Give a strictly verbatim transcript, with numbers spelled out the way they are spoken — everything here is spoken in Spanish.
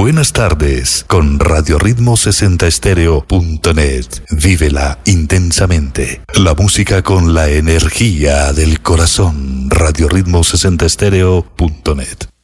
buenas tardes con Radio Ritmo sesenta estéreo punto net. Vívela intensamente. La música con la energía del corazón. Radio Ritmo sesenta estéreo punto net.